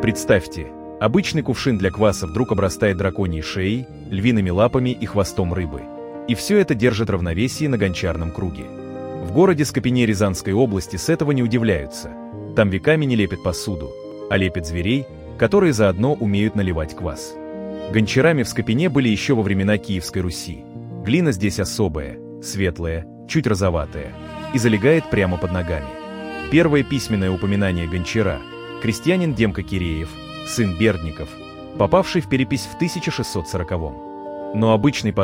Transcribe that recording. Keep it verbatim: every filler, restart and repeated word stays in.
Представьте, обычный кувшин для кваса вдруг обрастает драконьей шеей, львиными лапами и хвостом рыбы. И все это держит равновесие на гончарном круге. В городе Скопине Рязанской области с этого не удивляются. Там веками не лепят посуду, а лепят зверей, которые заодно умеют наливать квас. Гончарами в Скопине были еще во времена Киевской Руси. Глина здесь особая, светлая, чуть розоватая, и залегает прямо под ногами. Первое письменное упоминание гончара – крестьянин Демка Киреев, сын Бердников, попавший в перепись в тысяча шестьсот сороковом. Но обычный